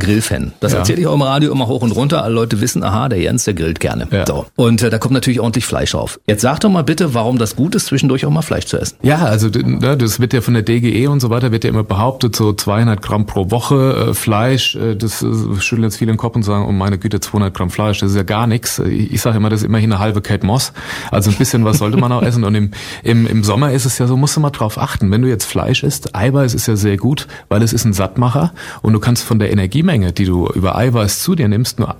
Grillfan. Das erzähle ich auch im Radio immer hoch und runter. Alle Leute wissen, aha, der Jens, der grillt gerne. Ja. So. Und da kommt natürlich ordentlich Fleisch drauf. Jetzt sag doch mal bitte, warum das gut ist, zwischendurch auch mal Fleisch zu essen. Ja, also das wird ja von der DGE und so weiter, wird ja immer behauptet, so 200 Gramm pro Woche Fleisch. Das schütteln jetzt viele den Kopf und sagen, oh meine Güte, 200 Gramm Fleisch, das ist ja gar nichts. Ich sage immer, das ist immerhin eine halbe Kate Moss. Also ein bisschen was sollte man auch essen. Und im Sommer ist es ja so, musst du mal drauf achten. Wenn du jetzt Fleisch isst, Eiweiß ist ja sehr gut, weil es ist ein Sattmacher und du kannst von der Energiemenge, die du über Eiweiß zu dir nimmst, nur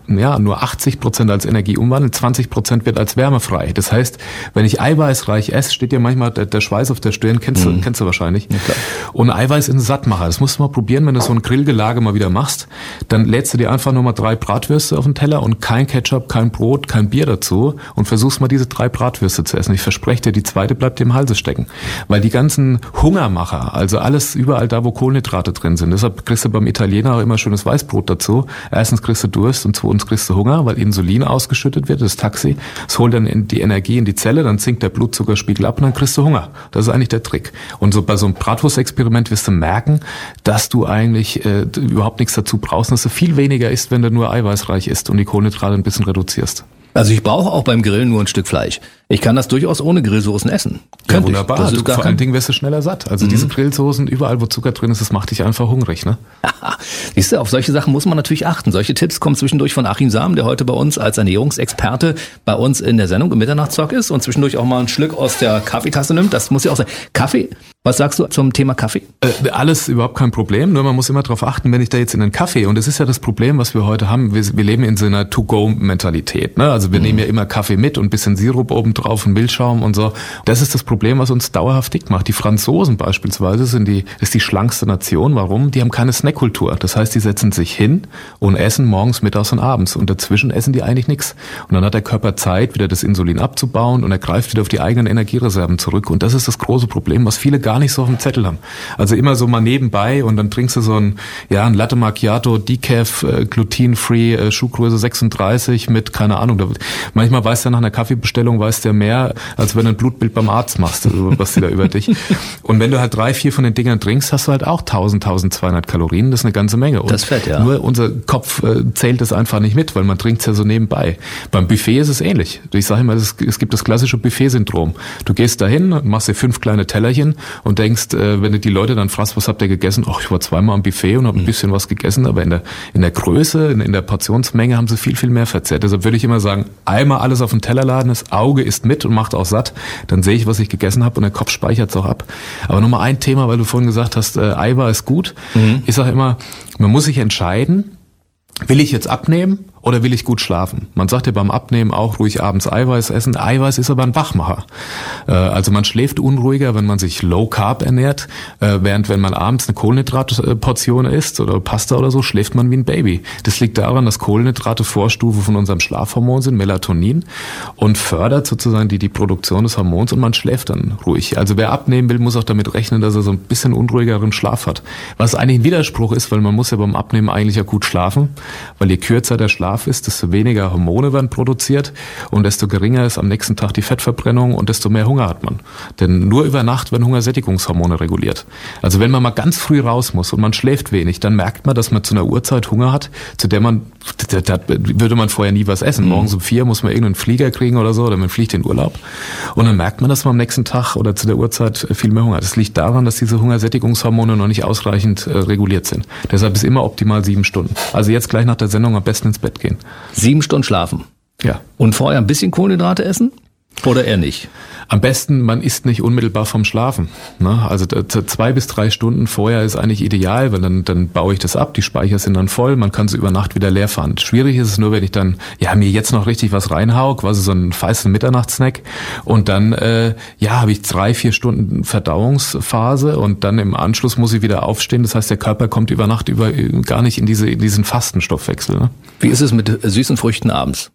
80% als Energie umwandeln, 20% wird als Wärme frei. Das heißt, wenn ich eiweißreich esse, steht dir manchmal der Schweiß auf der Stirn, kennst du wahrscheinlich. Ja, und Eiweiß ist ein Sattmacher. Das musst du mal probieren, wenn du so ein Grillgelage mal wieder machst, dann lädst du dir einfach nur mal 3 Bratwürste auf den Teller und kein Ketchup, kein Brot, kein Bier dazu und versuchst mal diese 3 Bratwürste zu essen. Ich verspreche dir, die zweite bleibt dir im Halse stecken. Weil die ganzen Hungermacher, also alles überall da, wo Kohlenhydrate drin sind, deshalb kriegst du beim Italiener auch immer schönes Weißbrot dazu. Erstens kriegst du Durst und zweitens kriegst du Hunger, weil Insulin ausgeschüttet wird, das Taxi. Es holt dann die Energie in die Zelle, dann sinkt der Blutzuckerspiegel ab und dann kriegst du Hunger. Das ist eigentlich der Trick. Und so bei so einem Bratwurstexperiment wirst du merken, dass du eigentlich überhaupt nichts dazu brauchst, dass du viel weniger isst, wenn du nur eiweißreich isst und die Kohlenhydrate ein bisschen reduzierst. Also ich brauche auch beim Grillen nur ein Stück Fleisch. Ich kann das durchaus ohne Grillsoßen essen. Ja, wunderbar. Vor allen Dingen wirst du schneller satt. Also diese Grillsoßen, überall wo Zucker drin ist, das macht dich einfach hungrig, ne? Siehst du, auf solche Sachen muss man natürlich achten. Solche Tipps kommen zwischendurch von Achim Sam, der heute bei uns als Ernährungsexperte bei uns in der Sendung im Mitternachtstalk ist und zwischendurch auch mal einen Schluck aus der Kaffeetasse nimmt. Das muss ja auch sein. Kaffee, was sagst du zum Thema Kaffee? Alles überhaupt kein Problem, nur man muss immer darauf achten, wenn ich da jetzt in einen Kaffee, und das ist ja das Problem, was wir heute haben, wir leben in so einer To-Go-Mentalität, ne? Also wir nehmen ja immer Kaffee mit und ein bisschen Sirup oben drauf und Milchschaum und so. Das ist das Problem, was uns dauerhaft dick macht. Die Franzosen beispielsweise ist die schlankste Nation. Warum? Die haben keine Snackkultur. Das heißt, die setzen sich hin und essen morgens, mittags und abends. Und dazwischen essen die eigentlich nichts. Und dann hat der Körper Zeit, wieder das Insulin abzubauen und er greift wieder auf die eigenen Energiereserven zurück. Und das ist das große Problem, was viele gar nicht so auf dem Zettel haben. Also immer so mal nebenbei und dann trinkst du so ein Latte Macchiato, Decaf, glutenfree, Schuhgröße 36 mit, keine Ahnung, manchmal weißt du nach einer Kaffeebestellung, weißt du ja mehr, als wenn du ein Blutbild beim Arzt machst, also was die da über dich. Und wenn du halt 3, 4 von den Dingern trinkst, hast du halt auch 1200 Kalorien, das ist eine ganze Menge. Und das Fett, ja. Nur unser Kopf zählt das einfach nicht mit, weil man trinkt es ja so nebenbei. Beim Buffet ist es ähnlich. Ich sage immer, es gibt das klassische Buffet-Syndrom. Du gehst dahin und machst dir 5 kleine Tellerchen und denkst, wenn du die Leute dann fragst, was habt ihr gegessen? Oh, ich war 2-mal am Buffet und habe ein bisschen was gegessen, aber in der Größe, in der Portionsmenge haben sie viel, viel mehr verzehrt. Deshalb würde ich immer sagen, einmal alles auf den Teller laden, das Auge isst mit und macht auch satt, dann sehe ich, was ich gegessen habe und der Kopf speichert es auch ab. Aber nochmal ein Thema, weil du vorhin gesagt hast, Eiweiß ist gut. Ich sage immer, man muss sich entscheiden, will ich jetzt abnehmen oder will ich gut schlafen? Man sagt ja beim Abnehmen auch ruhig abends Eiweiß essen. Eiweiß ist aber ein Wachmacher. Also man schläft unruhiger, wenn man sich Low Carb ernährt, während wenn man abends eine Kohlenhydratportion isst oder Pasta oder so, schläft man wie ein Baby. Das liegt daran, dass Kohlenhydrate Vorstufe von unserem Schlafhormon sind, Melatonin, und fördert sozusagen die Produktion des Hormons und man schläft dann ruhig. Also wer abnehmen will, muss auch damit rechnen, dass er so ein bisschen unruhigeren Schlaf hat. Was eigentlich ein Widerspruch ist, weil man muss ja beim Abnehmen eigentlich ja gut schlafen, weil je kürzer der Schlaf ist, desto weniger Hormone werden produziert und desto geringer ist am nächsten Tag die Fettverbrennung und desto mehr Hunger hat man. Denn nur über Nacht werden Hungersättigungshormone reguliert. Also wenn man mal ganz früh raus muss und man schläft wenig, dann merkt man, dass man zu einer Uhrzeit Hunger hat, zu der da würde man vorher nie was essen. Morgens um 4 muss man irgendeinen Flieger kriegen oder so, oder man fliegt in Urlaub. Und dann merkt man, dass man am nächsten Tag oder zu der Uhrzeit viel mehr Hunger hat. Das liegt daran, dass diese Hungersättigungshormone noch nicht ausreichend reguliert sind. Deshalb ist immer optimal 7 Stunden. Also jetzt gleich nach der Sendung am besten ins Bett gehen. 7 Stunden schlafen. Ja. Und vorher ein bisschen Kohlenhydrate essen? Oder eher nicht? Am besten, man isst nicht unmittelbar vom Schlafen. Ne? Also 2 bis 3 Stunden vorher ist eigentlich ideal, weil dann baue ich das ab, die Speicher sind dann voll, man kann sie über Nacht wieder leer fahren. Schwierig ist es nur, wenn ich dann mir jetzt noch richtig was reinhau, quasi so einen feisten Mitternachtssnack und dann habe ich 3, 4 Stunden Verdauungsphase und dann im Anschluss muss ich wieder aufstehen. Das heißt, der Körper kommt über Nacht gar nicht in diesen Fastenstoffwechsel. Ne? Wie ist es mit süßen Früchten abends?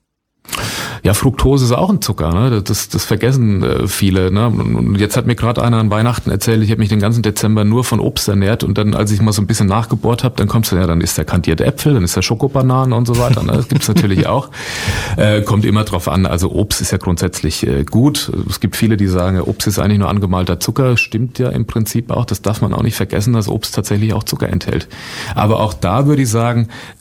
Ja, Fructose ist auch ein Zucker, ne? Das vergessen viele, ne? Und jetzt hat mir gerade einer an Weihnachten erzählt, ich habe mich den ganzen Dezember nur von Obst ernährt und dann, als ich mal so ein bisschen nachgebohrt habe, dann kommst du, dann ist der kandierte Äpfel, dann ist der Schokobananen und so weiter, ne? Das gibt's natürlich auch. Kommt immer drauf an, also Obst ist ja grundsätzlich gut. Es gibt viele, die sagen, Obst ist eigentlich nur angemalter Zucker, stimmt ja im Prinzip auch, das darf man auch nicht vergessen, dass Obst tatsächlich auch Zucker enthält. Aber auch da würde ich sagen,